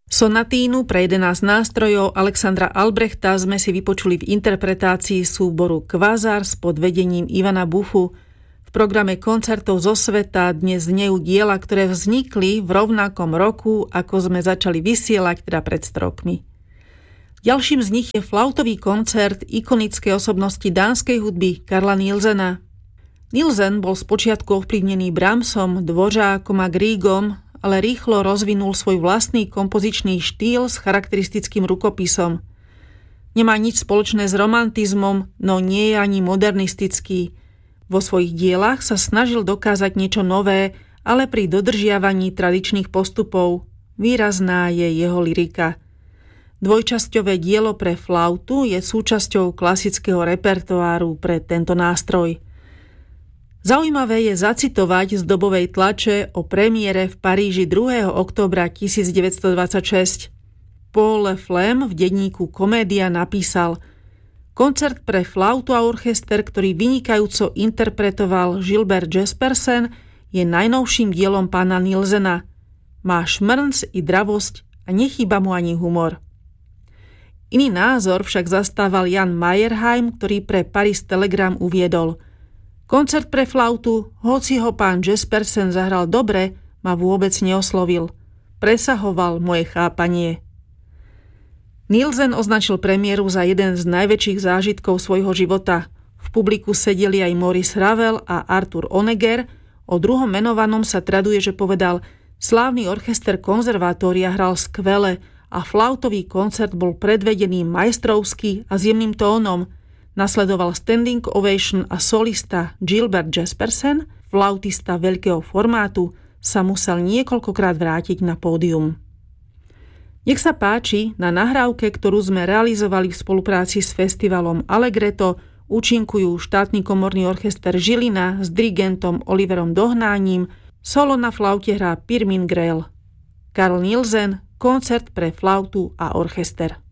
Sonatínu pre 11 nástrojov Alexandra Albrechta sme si vypočuli v interpretácii súboru Kvazar pod vedením Ivana Buchu. V programe koncertov zo sveta dnes znejú diela, ktoré vznikli v rovnakom roku, ako sme začali vysielať, teda pred 100 rokmi. Ďalším z nich je flautový koncert ikonickej osobnosti dánskej hudby Carla Nielsena. Nielsen bol spočiatku ovplyvnený Brahmsom, Dvořákom a Griegom, ale rýchlo rozvinul svoj vlastný kompozičný štýl s charakteristickým rukopisom. Nemá nič spoločné s romantizmom, no nie je ani modernistický. Vo svojich dielach sa snažil dokázať niečo nové, ale pri dodržiavaní tradičných postupov. Výrazná je jeho lyrika. Dvojčasťové dielo pre flautu je súčasťou klasického repertoáru pre tento nástroj. Zaujímavé je zacitovať z dobovej tlače o premiére v Paríži 2. októbra 1926. Paul Leflem v denníku Komédia napísal: Koncert pre flautu a orchester, ktorý vynikajúco interpretoval Gilbert Jespersen, je najnovším dielom pána Nielsena. Má šmrnc i dravosť a nechýba mu ani humor. Iný názor však zastával Jan Meyerheim, ktorý pre Paris Telegram uviedol: Koncert pre flautu, hoci ho pán Jespersen zahral dobre, ma vôbec neoslovil. Presahoval moje chápanie. Nielsen označil premiéru za jeden z najväčších zážitkov svojho života. V publiku sedeli aj Maurice Ravel a Arthur Honegger. O druhom menovanom sa traduje, že povedal: slávny orchester konzervatória hral skvele a flautový koncert bol predvedený majstrovsky a s jemným tónom. Nasledoval standing ovation a solista Gilbert Jespersen, flautista veľkého formátu, sa musel niekoľkokrát vrátiť na pódium. Nech sa páči, na nahrávke, ktorú sme realizovali v spolupráci s festivalom Allegretto, účinkujú štátny komorný orchester Žilina s dirigentom Oliverom Dohnáním, solo na flaute hrá Pirmin Grell. Carl Nielsen, koncert pre flautu a orchester.